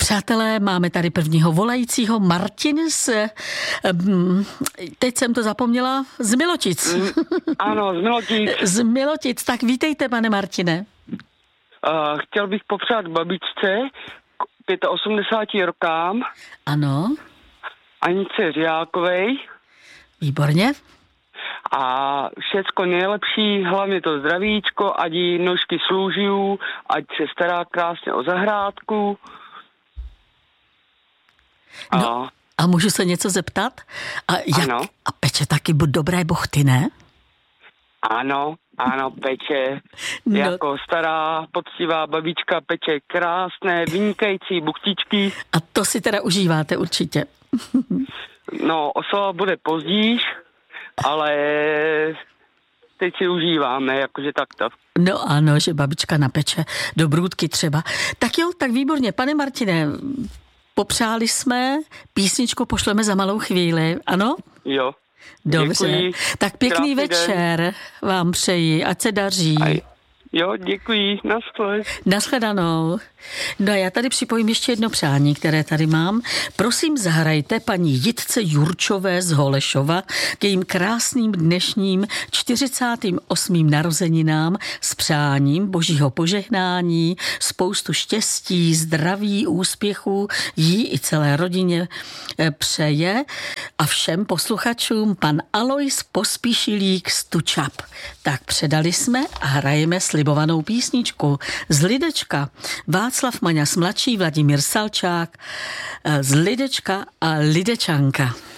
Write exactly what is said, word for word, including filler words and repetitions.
Přátelé, máme tady prvního volajícího, Martin z, teď jsem to zapomněla, z Milotic. Mm, ano, z Milotic. Z Milotic, tak vítejte, pane Martine. Uh, chtěl bych popřát babičce k osmdesáti pěti rokám. Ano. Anice Řiákovej. Výborně. A všecko nejlepší, hlavně to zdravíčko, ať jí nožky slouží, ať se stará krásně o zahrádku. A, no, a můžu se něco zeptat? A, jak, ano. A peče taky dobré bochty, ne? Ano, ano, peče. No. Jako stará, poctivá babička peče krásné, vynikající buchtičky. A to si teda užíváte určitě. No, oslava bude později, ale teď si užíváme, jakože takto. No ano, že babička napeče do brůdky třeba. Tak jo, tak výborně. Pane Martine, popřáli jsme, písničku pošleme za malou chvíli, ano? Jo. Dobře. Děkuji. Tak pěkný Krásný večer den. vám přeji, ať se daří. Aj. Jo, děkuji. Naschle. Naschledanou. No a já tady připojím ještě jedno přání, které tady mám. Prosím, zahrajte paní Jitce Jurčové z Holešova k jejím krásným dnešním čtyřicátým osmým narozeninám s přáním božího požehnání, spoustu štěstí, zdraví, úspěchů jí i celé rodině přeje a všem posluchačům pan Alois Pospíšilík z Tučap. Tak předali jsme a hrajeme slibovanou písničku z Lidečka. Václav Maňas mladší, Vladimír Salčák z Lidečka a Lidečanka.